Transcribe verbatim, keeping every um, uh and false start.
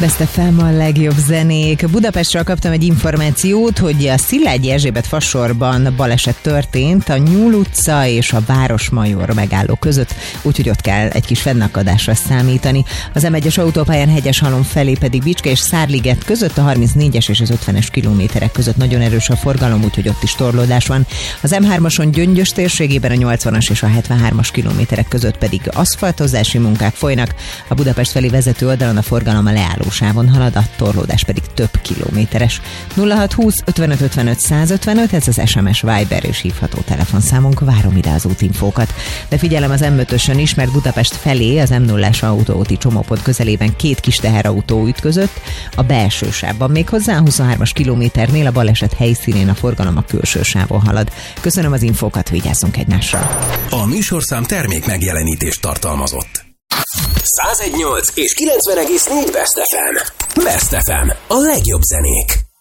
Best ef em a legjobb zenék. Budapestről kaptam egy információt, hogy a Szilágyi Erzsébet fasorban baleset történt a Nyúl utca és a Városmajor megálló között, úgyhogy ott kell egy kis fennakadásra számítani. Az em egyes autópályán Hegyeshalom felé pedig Bicske és Szárliget között a harmincnégyes és az ötvenes kilométerek között nagyon erős a forgalom, úgyhogy ott is torlódás van. Az em hármason Gyöngyös térségében a nyolcvanas és a hetvenhármas kilométerek között pedig aszfaltozási munkák folynak. A Budapest felé vezető oldalon a forgalom a leállósávon halad, a torlódás pedig több kilométeres. nulla hat húsz ötvenöt ötvenöt százötvenöt, ez az es em es, Viber és hívható telefonszámunk, várom ide az útinfókat. De figyelem az em ötösön is, mert Budapest felé az em nullás autóúti csomópont közelében két kis teherautó ütközött, a belső sávban, méghozzá a huszonhármas kilométernél a baleset helyszínén a forgalom a külső sávon halad. Köszönöm az infókat, vigyázzunk egymásra. A műsorszám termék megjelenítést tartalmazott. száz egy egész nyolc és kilencven egész négy Best ef em. Best ef em. A legjobb zenék.